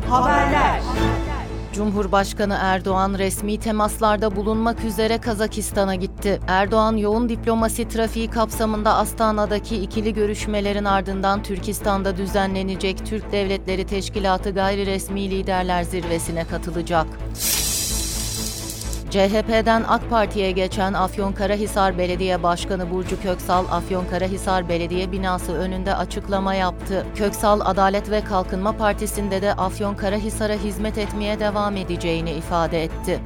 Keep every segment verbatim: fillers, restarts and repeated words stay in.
Haberler. Cumhurbaşkanı Erdoğan resmi temaslarda bulunmak üzere Kazakistan'a gitti. Erdoğan yoğun diplomasi trafiği kapsamında Astana'daki ikili görüşmelerin ardından Türkistan'da düzenlenecek Türk Devletleri Teşkilatı Gayriresmi Liderler Zirvesi'ne katılacak. C H P'den AK Parti'ye geçen Afyonkarahisar Belediye Başkanı Burcu Köksal, Afyonkarahisar Belediye binası önünde açıklama yaptı. Köksal, Adalet ve Kalkınma Partisi'nde de Afyonkarahisar'a hizmet etmeye devam edeceğini ifade etti.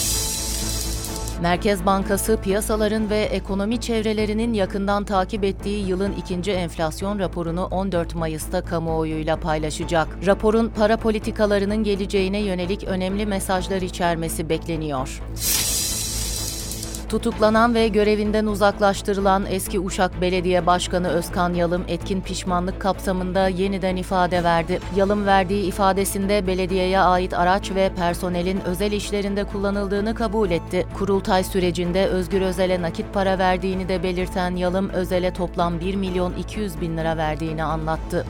Merkez Bankası, piyasaların ve ekonomi çevrelerinin yakından takip ettiği yılın ikinci enflasyon raporunu on dört Mayıs'ta kamuoyuyla paylaşacak. Raporun para politikalarının geleceğine yönelik önemli mesajlar içermesi bekleniyor. Tutuklanan ve görevinden uzaklaştırılan eski Uşak Belediye Başkanı Özkan Yalım, etkin pişmanlık kapsamında yeniden ifade verdi. Yalım verdiği ifadesinde belediyeye ait araç ve personelin özel işlerinde kullanıldığını kabul etti. Kurultay sürecinde Özgür Özel'e nakit para verdiğini de belirten Yalım, Özel'e toplam bir milyon iki yüz bin lira verdiğini anlattı.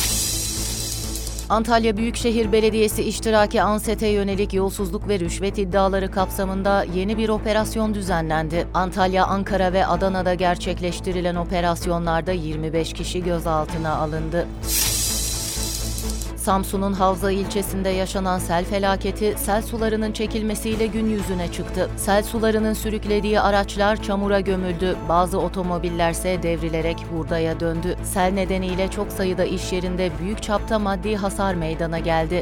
Antalya Büyükşehir Belediyesi iştiraki ANSET'e yönelik yolsuzluk ve rüşvet iddiaları kapsamında yeni bir operasyon düzenlendi. Antalya, Ankara ve Adana'da gerçekleştirilen operasyonlarda yirmi beş kişi gözaltına alındı. Samsun'un Havza ilçesinde yaşanan sel felaketi, sel sularının çekilmesiyle gün yüzüne çıktı. Sel sularının sürüklediği araçlar çamura gömüldü, bazı otomobillerse devrilerek hurdaya döndü. Sel nedeniyle çok sayıda iş yerinde büyük çapta maddi hasar meydana geldi.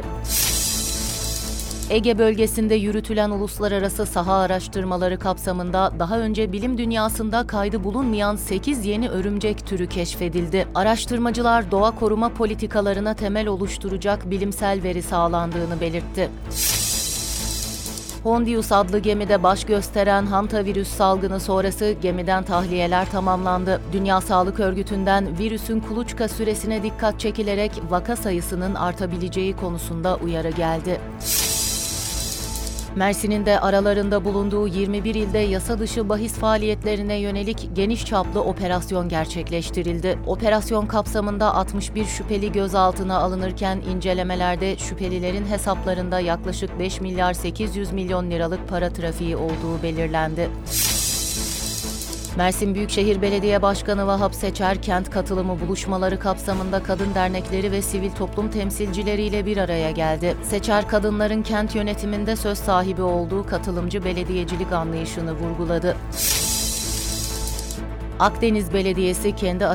Ege bölgesinde yürütülen uluslararası saha araştırmaları kapsamında daha önce bilim dünyasında kaydı bulunmayan sekiz yeni örümcek türü keşfedildi. Araştırmacılar doğa koruma politikalarına temel oluşturacak bilimsel veri sağlandığını belirtti. Hondius adlı gemide baş gösteren hantavirüs salgını sonrası gemiden tahliyeler tamamlandı. Dünya Sağlık Örgütü'nden virüsün kuluçka süresine dikkat çekilerek vaka sayısının artabileceği konusunda uyarı geldi. Mersin'in de aralarında bulunduğu yirmi bir ilde yasa dışı bahis faaliyetlerine yönelik geniş çaplı operasyon gerçekleştirildi. Operasyon kapsamında altmış bir şüpheli gözaltına alınırken incelemelerde şüphelilerin hesaplarında yaklaşık beş milyar sekiz yüz milyon liralık para trafiği olduğu belirlendi. Mersin Büyükşehir Belediye Başkanı Vahap Seçer, kent katılımı buluşmaları kapsamında kadın dernekleri ve sivil toplum temsilcileriyle bir araya geldi. Seçer, kadınların kent yönetiminde söz sahibi olduğu katılımcı belediyecilik anlayışını vurguladı. Akdeniz Belediyesi kendi